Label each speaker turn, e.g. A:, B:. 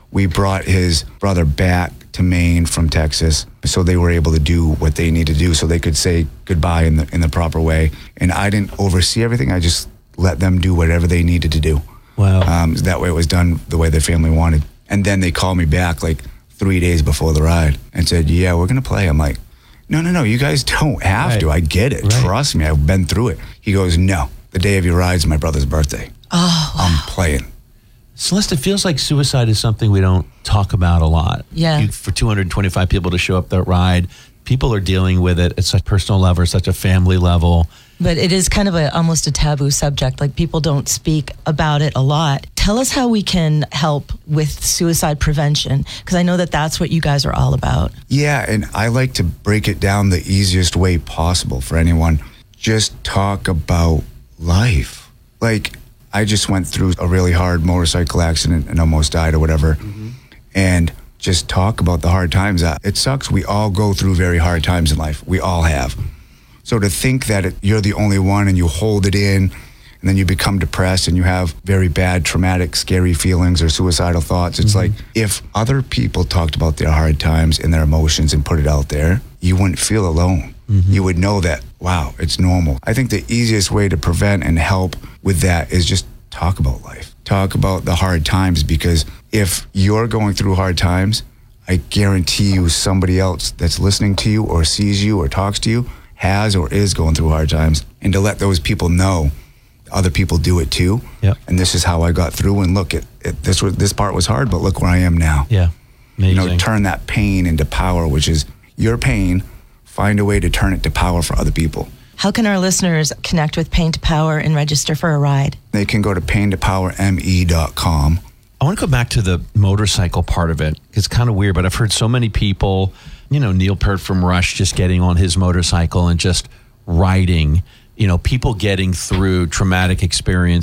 A: we brought his brother back to Maine from Texas, so they were able to do what they need to do, so they could say goodbye in the proper way. And I didn't oversee everything. I just let them do whatever they needed to do.
B: Wow.
A: That way it was done the way their family wanted. And then they called me back like 3 days before the ride and said, yeah, we're going to play. I'm like, no, you guys don't have to. I get it.
B: Right.
A: Trust me, I've been through it. He goes, no, the day of your ride's my brother's birthday.
C: Oh, wow.
A: I'm playing.
B: Celeste, it feels like suicide is something we don't talk about a lot.
C: Yeah.
B: For 225 people to show up that ride, people are dealing with it at such a personal level, such a family level.
C: But it is kind of almost a taboo subject. Like, people don't speak about it a lot. Tell us how we can help with suicide prevention, because I know that that's what you guys are all about.
A: Yeah, and I like to break it down the easiest way possible for anyone. Just talk about life. Like, I just went through a really hard motorcycle accident and almost died or whatever. Mm-hmm. And just talk about the hard times. It sucks. We all go through very hard times in life. We all have. So to think that you're the only one and you hold it in, and then you become depressed and you have very bad, traumatic, scary feelings or suicidal thoughts. It's like, if other people talked about their hard times and their emotions and put it out there, you wouldn't feel alone. You would know that, wow, it's normal. I think the easiest way to prevent and help with that is just talk about life. Talk about the hard times, because if you're going through hard times, I guarantee you somebody else that's listening to you or sees you or talks to you has or is going through hard times. And to let those people know other people do it too.
B: Yep.
A: And this is how I got through, and look, this part was hard, but look where I am now.
B: Yeah, amazing.
A: You know, turn that pain into power, which is your pain. Find a way to turn it to power for other people.
C: How can our listeners connect with Pain to Power and register for a ride?
A: They can go to paintopowerme.com.
B: I want to go back to the motorcycle part of it. It's kind of weird, but I've heard so many people, Neil Peart from Rush just getting on his motorcycle and just riding, people getting through traumatic experience.